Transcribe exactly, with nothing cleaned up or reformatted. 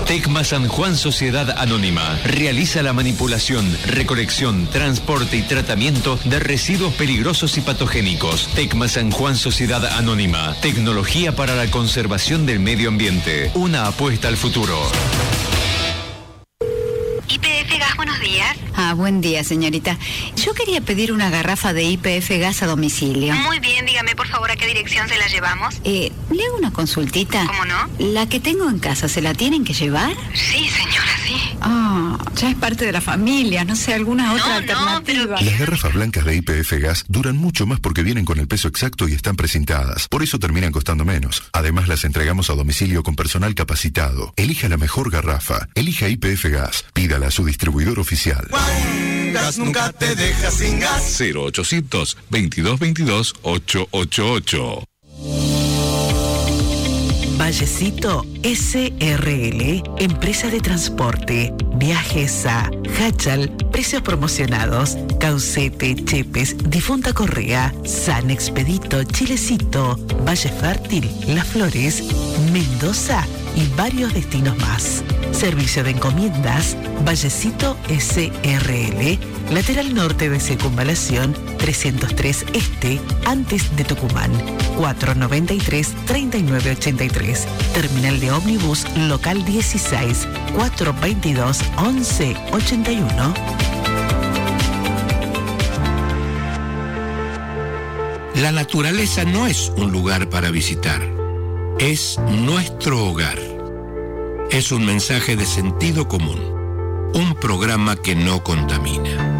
Tecma San Juan Sociedad Anónima realiza la manipulación, recolección, transporte y tratamiento de residuos peligrosos y patogénicos. Tecma San Juan Sociedad Anónima. Tecnología para la conservación del medio ambiente. Una apuesta al futuro. Y P F Gas, buenos días. Ah, buen día, señorita. Yo quería pedir una garrafa de Y P F Gas a domicilio. Muy bien, dígame por favor a qué dirección se la llevamos. Eh, ¿le hago una consultita? ¿Cómo no? ¿La que tengo en casa, se la tienen que llevar? Sí, señora, sí. Ah, ya es parte de la familia, no sé, alguna otra no, alternativa. No, pero... Las garrafas blancas de Y P F Gas duran mucho más porque vienen con el peso exacto y están precintadas. Por eso terminan costando menos. Además, las entregamos a domicilio con personal capacitado. Elija la mejor garrafa. Elija Y P F Gas. Pídala a su distribuidor oficial. Gas nunca te deja sin gas. cero ochocientos, veintidós veintidós, ochocientos ochenta y ocho. Vallecito S R L, empresa de transporte, viajes a Hachal, precios promocionados, Caucete, Chepes, Difunta Correa, San Expedito, Chilecito, Valle Fértil, Las Flores, Mendoza y varios destinos más. Servicio de encomiendas, Vallecito S R L, lateral norte de Circunvalación, trescientos tres Este, antes de Tucumán, cuatro noventa y tres, treinta y nueve ochenta y tres. Terminal de ómnibus local dieciséis, cuatro veintidós, once ochenta y uno. La naturaleza no es un lugar para visitar, es nuestro hogar. Es un mensaje de sentido común, un programa que no contamina.